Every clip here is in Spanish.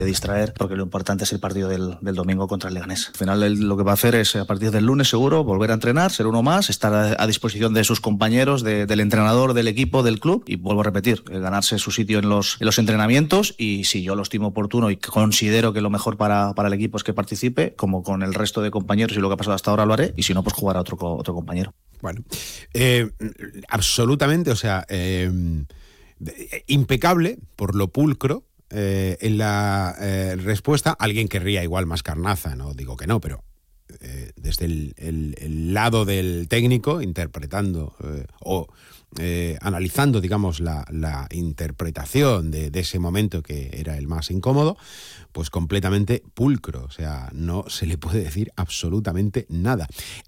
distraer, porque lo importante es el partido del domingo contra el Leganés. Al final él lo que va a hacer es, a partir del lunes seguro, volver a entrenar, ser uno más, estar a disposición de sus compañeros, del entrenador, del equipo, del club, y vuelvo a repetir, ganarse su sitio en los entrenamientos, y si yo lo estimo oportuno y considero que lo mejor para el equipo es que participe, como con el resto de compañeros y lo que ha pasado hasta ahora lo haré, y si no, pues jugar a otro compañero. Bueno, absolutamente, o sea, impecable por lo pulcro. En la respuesta, alguien querría igual más carnaza, no digo que no, pero desde el lado del técnico, interpretando o analizando, digamos, la interpretación de ese momento que era el más incómodo, pues completamente pulcro, o sea, no se le puede decir absolutamente nada.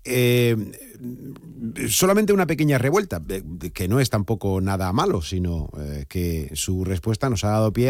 Solamente una pequeña revuelta, que no es tampoco nada malo, sino que su respuesta nos ha dado pie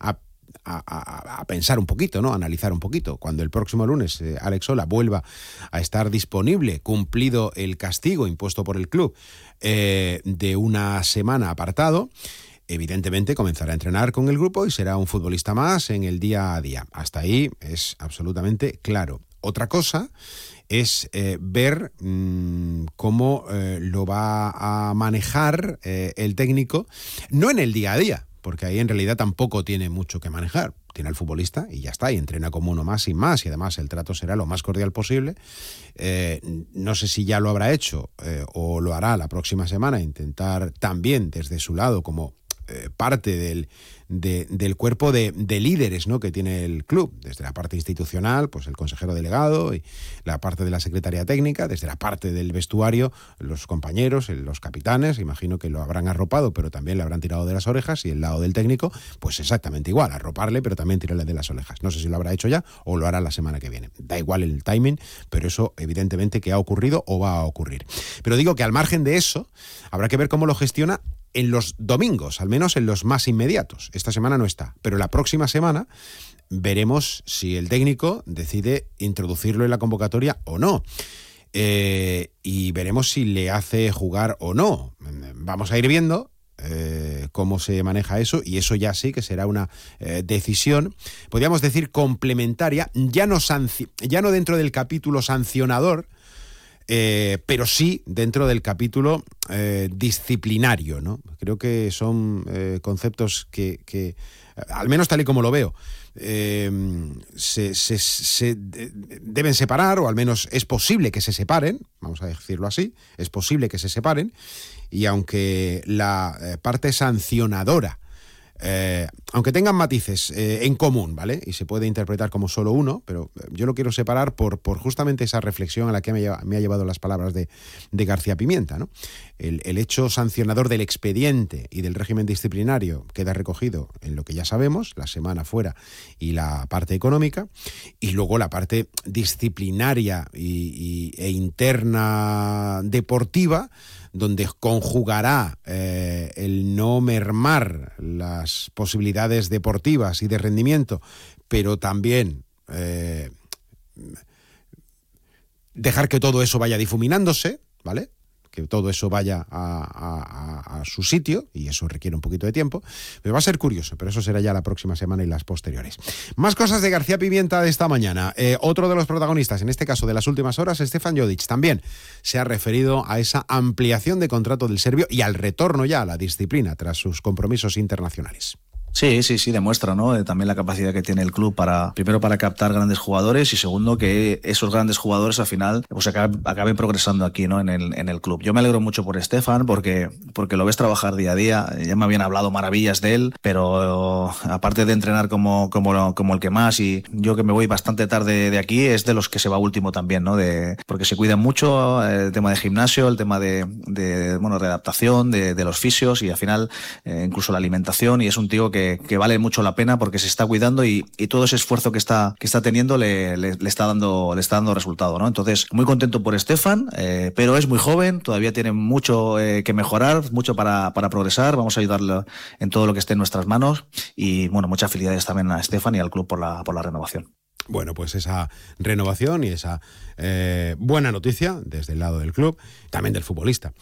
a pensar un poquito, ¿no? A analizar un poquito. Cuando el próximo lunes Alex Ola vuelva a estar disponible, cumplido el castigo impuesto por el club de una semana apartado, evidentemente comenzará a entrenar con el grupo y será un futbolista más en el día a día. Hasta ahí es absolutamente claro. Otra cosa es ver cómo lo va a manejar el técnico, no en el día a día, porque ahí en realidad tampoco tiene mucho que manejar. Tiene al futbolista y ya está, y entrena como uno más, sin más, y además el trato será lo más cordial posible. No sé si ya lo habrá hecho o lo hará la próxima semana, intentar también desde su lado, como parte del cuerpo de líderes, ¿no?, que tiene el club, desde la parte institucional, pues el consejero delegado, y la parte de la secretaría técnica, desde la parte del vestuario, los compañeros, los capitanes, imagino que lo habrán arropado, pero también le habrán tirado de las orejas, y el lado del técnico, pues exactamente igual, arroparle, pero también tirarle de las orejas. No sé si lo habrá hecho ya o lo hará la semana que viene. Da igual el timing, pero eso evidentemente que ha ocurrido o va a ocurrir. Pero digo que al margen de eso, habrá que ver cómo lo gestiona en los domingos, al menos en los más inmediatos. Esta semana no está, pero la próxima semana veremos si el técnico decide introducirlo en la convocatoria o no. Y veremos si le hace jugar o no. Vamos a ir viendo cómo se maneja eso, y eso ya sí que será una decisión, podríamos decir, complementaria, ya no dentro del capítulo sancionador, pero sí dentro del capítulo disciplinario, ¿no? Creo que son conceptos que, al menos tal y como lo veo, se deben separar, o al menos es posible que se separen, vamos a decirlo así, es posible que se separen, y aunque la parte sancionadora, aunque tengan matices en común, ¿vale? Y se puede interpretar como solo uno, pero yo lo quiero separar por justamente esa reflexión a la que me ha llevado las palabras de García Pimienta, ¿no? El hecho sancionador del expediente y del régimen disciplinario queda recogido en lo que ya sabemos, la semana fuera y la parte económica, y luego la parte disciplinaria e interna deportiva, donde conjugará el no mermar las posibilidades deportivas y de rendimiento, pero también dejar que todo eso vaya difuminándose, ¿vale? Que todo eso vaya a su sitio, y eso requiere un poquito de tiempo, pero va a ser curioso, pero eso será ya la próxima semana y las posteriores. Más cosas de García Pimienta de esta mañana. Otro de los protagonistas, en este caso de las últimas horas, Stefan Jovic, también se ha referido a esa ampliación de contrato del serbio y al retorno ya a la disciplina tras sus compromisos internacionales. Sí, demuestra, ¿no? También la capacidad que tiene el club primero para captar grandes jugadores, y segundo que esos grandes jugadores al final pues acaben progresando aquí, ¿no? En el club. Yo me alegro mucho por Stefan porque lo ves trabajar día a día. Ya me habían hablado maravillas de él, pero aparte de entrenar como el que más, y yo que me voy bastante tarde de aquí, es de los que se va último también, ¿no? Porque se cuidan mucho el tema de gimnasio, el tema de adaptación de los fisios, y al final incluso la alimentación, y es un tío que vale mucho la pena porque se está cuidando, y todo ese esfuerzo que está teniendo le está dando resultado, ¿no? Entonces, muy contento por Stefan, pero es muy joven, todavía tiene mucho que mejorar, mucho para progresar. Vamos a ayudarle en todo lo que esté en nuestras manos, y bueno, muchas felicidades también a Stefan y al club por la renovación. Bueno, pues esa renovación y esa buena noticia desde el lado del club, también del futbolista.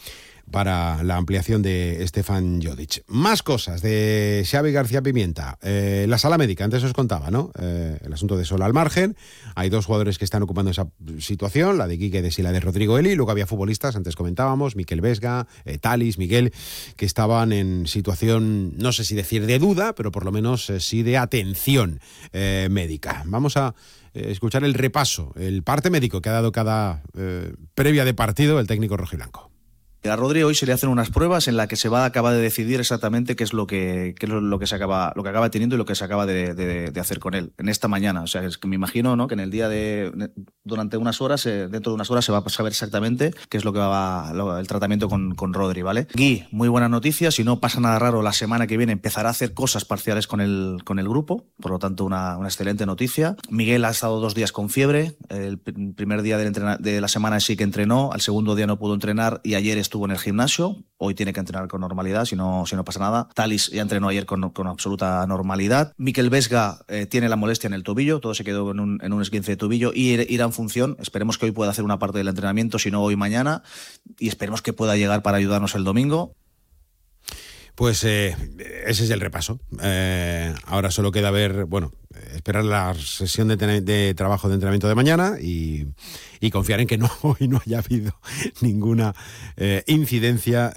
para la ampliación de Stefan Jodic. Más cosas de Xavi García Pimienta. La sala médica, antes os contaba, ¿no? El asunto de Sol al margen. Hay 2 jugadores que están ocupando esa situación, la de Guíguez y la de Rodrigo Eli. Luego había futbolistas, antes comentábamos, Mikel Vesga, Talis, Miguel, que estaban en situación, no sé si decir de duda, pero por lo menos sí de atención médica. Vamos a escuchar el repaso, el parte médico que ha dado cada previa de partido el técnico rojiblanco. A Rodri hoy se le hacen unas pruebas en las que se va a acabar de decidir exactamente qué es lo que acaba teniendo y lo que se acaba de hacer con él en esta mañana. O sea, es que me imagino, ¿no?, que en el día durante unas horas, dentro de unas horas se va a saber exactamente qué es lo que el tratamiento con Rodri, ¿vale? Gui, muy buena noticia. Si no pasa nada raro, la semana que viene empezará a hacer cosas parciales con el grupo, por lo tanto una excelente noticia. Miguel ha estado 2 días con fiebre. El primer día de la semana sí que entrenó, al segundo día no pudo entrenar y ayer estuvo en el gimnasio. Hoy tiene que entrenar con normalidad, si no pasa nada. Talis ya entrenó ayer con absoluta normalidad. Mikel Vesga tiene la molestia en el tobillo, todo se quedó en un esguince de tobillo y irá en función. Esperemos que hoy pueda hacer una parte del entrenamiento, si no hoy mañana, y esperemos que pueda llegar para ayudarnos el domingo. Pues ese es el repaso. Ahora solo queda ver, esperar la sesión de trabajo de entrenamiento de mañana y confiar en que hoy no haya habido ninguna incidencia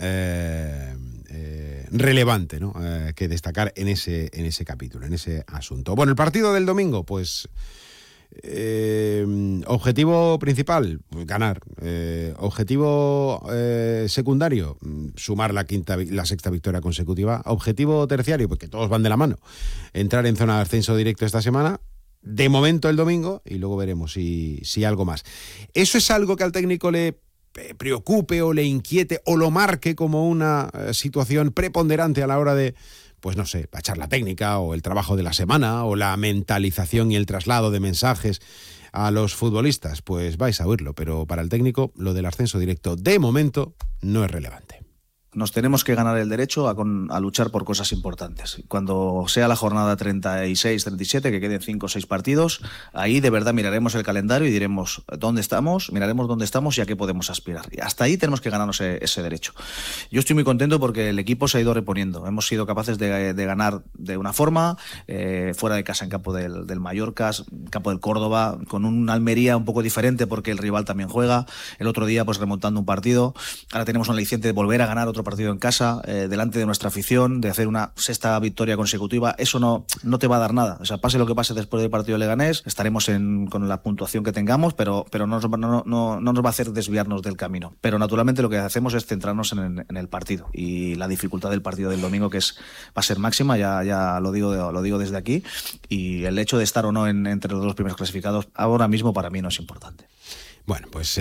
relevante, ¿no?, que destacar en ese capítulo, en ese asunto. Bueno, el partido del domingo, pues objetivo principal, ganar. Objetivo secundario, sumar la 6ª victoria consecutiva. Objetivo terciario, porque todos van de la mano, entrar en zona de ascenso directo esta semana. De momento el domingo, y luego veremos si algo más. ¿Eso es algo que al técnico le preocupe o le inquiete o lo marque como una situación preponderante a la hora de, pues no sé, la charla técnica o el trabajo de la semana o la mentalización y el traslado de mensajes a los futbolistas? Pues vais a oírlo, pero para el técnico lo del ascenso directo de momento no es relevante. Nos tenemos que ganar el derecho a luchar por cosas importantes. Cuando sea la jornada 36, 37, que queden 5 o 6 partidos, ahí de verdad miraremos el calendario y diremos miraremos dónde estamos y a qué podemos aspirar. Y hasta ahí tenemos que ganarnos ese derecho. Yo estoy muy contento porque el equipo se ha ido reponiendo. Hemos sido capaces de ganar de una forma, fuera de casa en campo del Mallorca, en campo del Córdoba, con un Almería un poco diferente porque el rival también juega. El otro día pues remontando un partido. Ahora tenemos un aliciente de volver a ganar otro partido en casa, delante de nuestra afición, de hacer una 6ª victoria consecutiva. Eso no te va a dar nada. O sea, pase lo que pase después del partido de Leganés, estaremos con la puntuación que tengamos, pero no nos va a hacer desviarnos del camino. Pero naturalmente lo que hacemos es centrarnos en el partido, y la dificultad del partido del domingo, que va a ser máxima, ya lo digo desde aquí, y el hecho de estar o no entre los 2 primeros clasificados ahora mismo para mí no es importante. Bueno, pues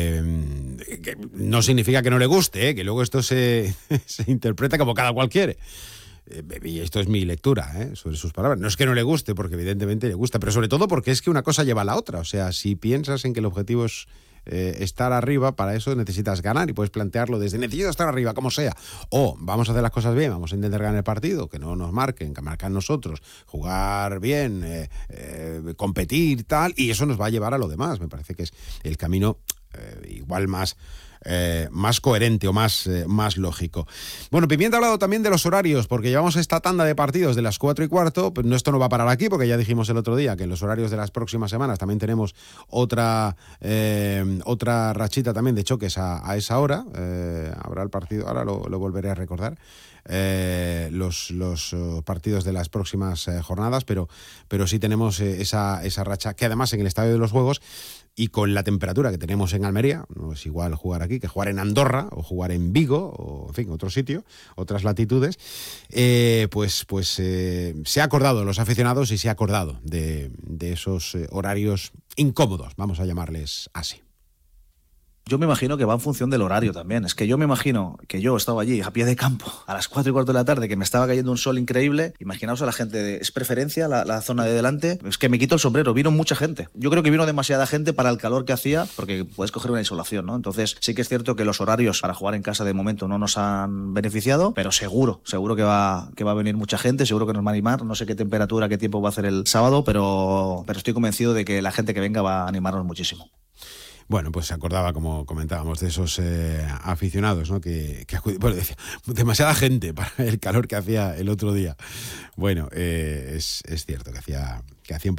no significa que no le guste, que luego esto se interpreta como cada cual quiere. Y esto es mi lectura sobre sus palabras. No es que no le guste, porque evidentemente le gusta, pero sobre todo porque es que una cosa lleva a la otra. O sea, si piensas en que el objetivo es estar arriba, para eso necesitas ganar, y puedes plantearlo desde necesito estar arriba, como sea, o vamos a hacer las cosas bien, vamos a intentar ganar el partido, que no nos marquen, que marcan nosotros, jugar bien, competir, tal, y eso nos va a llevar a lo demás. Me parece que es el camino igual más coherente o más lógico. Bueno, Pimienta ha hablado también de los horarios, porque llevamos esta tanda de partidos de las 4:15, pero esto no va a parar aquí, porque ya dijimos el otro día que en los horarios de las próximas semanas también tenemos otra rachita también de choques a esa hora. Habrá el partido, ahora lo volveré a recordar, los partidos de las próximas jornadas, pero sí tenemos esa racha, que además en el Estadio de los Juegos y con la temperatura que tenemos en Almería, no es igual jugar aquí que jugar en Andorra o jugar en Vigo o, en fin, otro sitio, otras latitudes, pues se ha acordado los aficionados y se ha acordado de esos horarios incómodos, vamos a llamarles así. Yo me imagino que va en función del horario también. Es que yo me imagino que yo estaba allí a pie de campo a las 4:15 de la tarde, que me estaba cayendo un sol increíble. Imaginaos a la gente, es preferencia la zona de delante. Es que me quito el sombrero, vino mucha gente. Yo creo que vino demasiada gente para el calor que hacía, porque puedes coger una insolación, ¿no? Entonces sí que es cierto que los horarios para jugar en casa de momento no nos han beneficiado, pero seguro que va a venir mucha gente, seguro que nos va a animar. No sé qué temperatura, qué tiempo va a hacer el sábado, pero estoy convencido de que la gente que venga va a animarnos muchísimo. Bueno, pues se acordaba, como comentábamos, de esos aficionados, ¿no? Bueno, decía, demasiada gente para el calor que hacía el otro día. Bueno, es cierto que hacía un poco